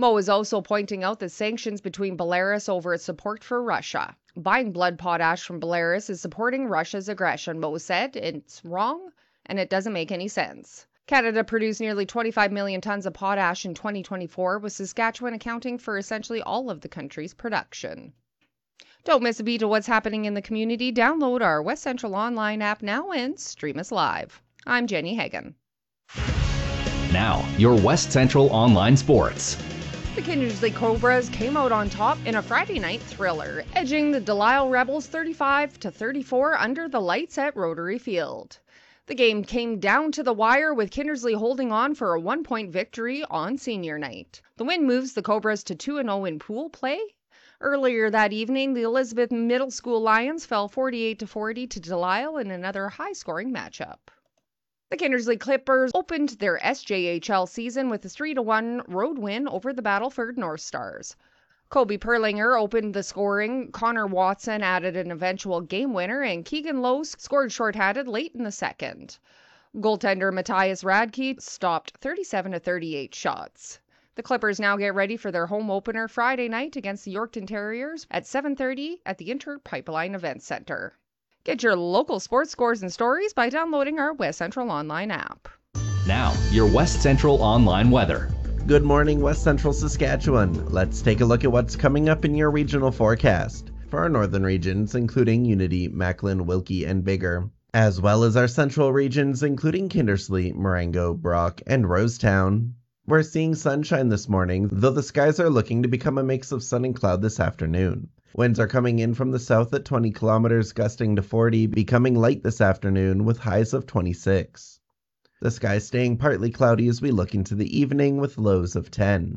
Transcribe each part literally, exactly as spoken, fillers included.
Mo is also pointing out the sanctions between Belarus over its support for Russia. Buying blood potash from Belarus is supporting Russia's aggression, Mo said. It's wrong, and it doesn't make any sense. Canada produced nearly twenty-five million tons of potash in twenty twenty-four, with Saskatchewan accounting for essentially all of the country's production. Don't miss a beat of what's happening in the community. Download our West Central Online app now and stream us live. I'm Jenny Hagan. Now, your West Central Online Sports. The Kindersley Cobras came out on top in a Friday night thriller, edging the Delisle Rebels thirty-five to thirty-four under the lights at Rotary Field. The game came down to the wire, with Kindersley holding on for a one-point victory on senior night. The win moves the Cobras to two and oh in pool play. Earlier that evening, the Elizabeth Middle School Lions fell forty-eight to forty to Delisle in another high-scoring matchup. The Kindersley Clippers opened their S J H L season with a three to one road win over the Battleford North Stars. Kobe Perlinger opened the scoring, Connor Watson added an eventual game winner, and Keegan Lowe scored shorthanded late in the second. Goaltender Matthias Radke stopped thirty-seven to thirty-eight shots. The Clippers now get ready for their home opener Friday night against the Yorkton Terriers at seven thirty at the Inter Pipeline Event Center. Get your local sports scores and stories by downloading our West Central Online app. Now, your West Central Online weather. Good morning, West Central Saskatchewan. Let's take a look at what's coming up in your regional forecast for our northern regions, including Unity, Macklin, Wilkie, and Biggar, as well as our central regions, including Kindersley, Marengo, Brock, and Rosetown. We're seeing sunshine this morning, though the skies are looking to become a mix of sun and cloud this afternoon. Winds are coming in from the south at twenty kilometers, gusting to forty, becoming light this afternoon with highs of twenty-six. The sky staying partly cloudy as we look into the evening with lows of ten.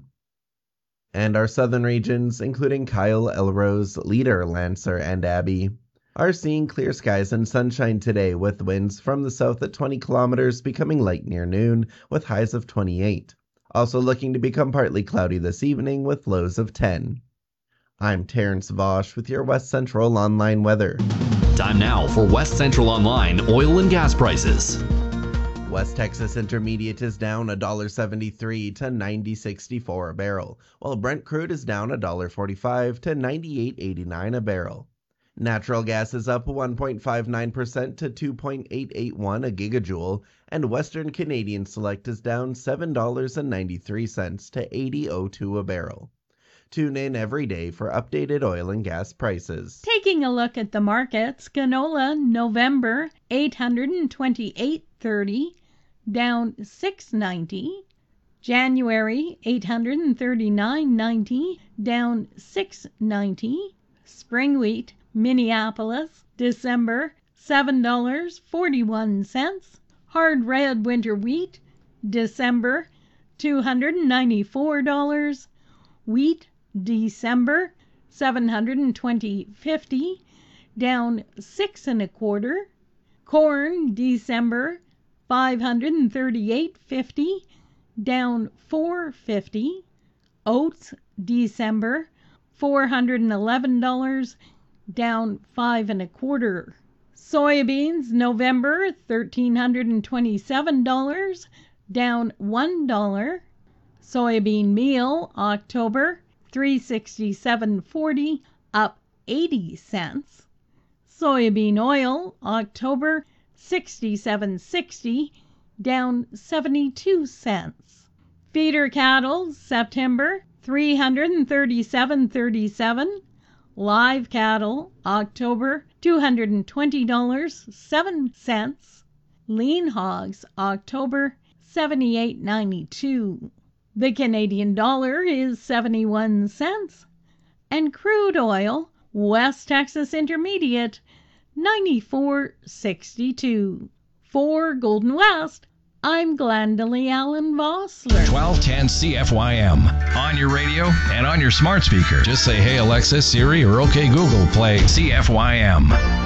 And our southern regions, including Kyle, Elrose, Leader, Lancer, and Abbey, are seeing clear skies and sunshine today with winds from the south at twenty kilometers, becoming light near noon with highs of twenty-eight. Also looking to become partly cloudy this evening with lows of ten. I'm Terrence Vosch with your West Central Online weather. Time now for West Central Online oil and gas prices. West Texas Intermediate is down one dollar seventy-three to ninety sixty-four a barrel, while Brent crude is down one dollar forty-five to ninety-eight eighty-nine a barrel. Natural gas is up one point five nine percent to two point eight eight one a gigajoule, and Western Canadian Select is down seven dollars and ninety-three cents to eighty oh two a barrel. Tune in every day for updated oil and gas prices. Taking a look at the markets, canola November eight hundred twenty-eight thirty, down six ninety. January eight hundred thirty-nine ninety, down six ninety. Spring wheat Minneapolis December seven dollars and forty-one cents. Hard red winter wheat December two hundred ninety-four dollars. Wheat December seven hundred twenty fifty, down six and a quarter. Corn December five hundred thirty-eight fifty, down four fifty. Oats December four hundred eleven dollars, down five and a quarter. Soybeans November thirteen hundred twenty-seven dollars, down one dollar. Soybean meal October three sixty-seven forty, up eighty cents. Soybean oil October sixty-seven sixty, down seventy-two cents. Feeder cattle September three hundred thirty-seven thirty-seven. Live cattle October two hundred twenty dollars and seven cents. Lean hogs October seventy-eight ninety-two. The Canadian dollar is seventy-one cents, and crude oil, West Texas Intermediate, ninety-four sixty-two. For Golden West, I'm Glendalee Allen Vossler. twelve ten C F Y M. On your radio and on your smart speaker. Just say, hey Alexa, Siri, or OK Google, play C F Y M.